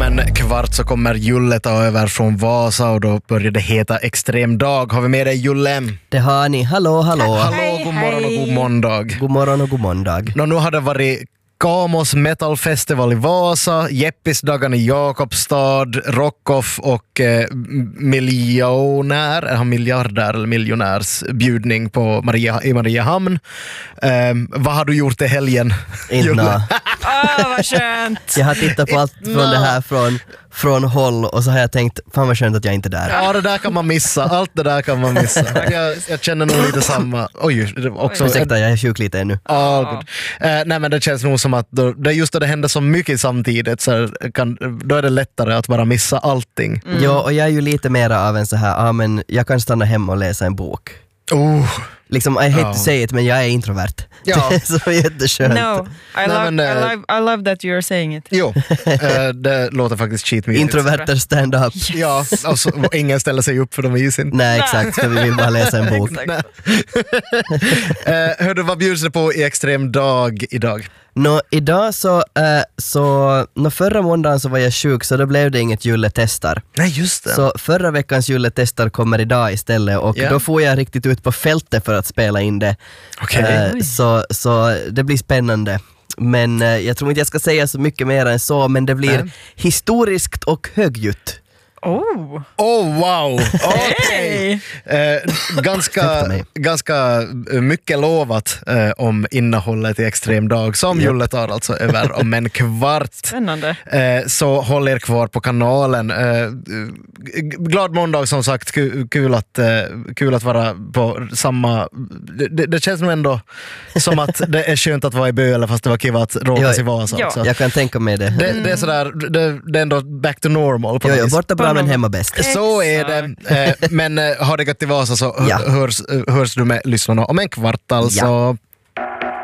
en kvart så kommer Julle ta över från Vasa och då börjar det heta extrem dag. Har vi med dig, Julle? Det har ni. Hallå. Hallå, god morgon och god måndag. God morgon och god måndag. Nu har det varit Kamos Metal Festival i Vasa, Jeppisdagen i Jakobstad, Rockoff och miljardär eller miljonärs bjudning på i Mariehamn. Vad har du gjort i helgen? Inna. Vad skönt. Jag har tittat på allt från det här från håll och så har jag tänkt, fan vad skönt att jag inte är där. Ja, det där kan man missa. Allt det där kan man missa. Jag känner nog lite samma. Oj, det också. Ursäkta, jag är sjuk lite ännu. Nej, men det känns nog som att det just då det händer så mycket samtidigt så då är det lättare att bara missa allting. Ja, och jag är ju lite mera av en så här, men jag kan stanna hemma och läsa en bok. Liksom, I hate to say it, men jag är introvert. Ja. Det är så jätteskönt. No, I love that you're saying it. Jo, det låter faktiskt cheat-me. Introverter stand up. Ja, alltså, ingen ställer sig upp för de is inte. Nej, exakt, för vi vill bara läsa en bok. Hörde, vad bjuds det på i extrem dag idag? Idag så förra måndagen så var jag sjuk så då blev det inget julletestar. Nej, just det. Så förra veckans julletestar kommer idag istället och då får jag riktigt ut på fältet för att spela in det. Okay. Så det blir spännande. Men jag tror inte jag ska säga så mycket mer än så, men det blir historiskt och högljutt. Oh, wow! Okay. Ganska mycket lovat om innehållet i extrem dag som Julle tar alltså över om en kvart. Spännande. Så håll er kvar på kanalen. Glad måndag som sagt. Kul att vara på samma... Det känns nog ändå som att det är skönt att vara i Böle fast det var kiva att råkas i Vasa också. Jag kan tänka mig det. Det är sådär, det är ändå back to normal på vis. Borta bra men hemma bäst. Så är det. Men har det gått i Vasa så hörs du med lyssnarna om en kvart alltså.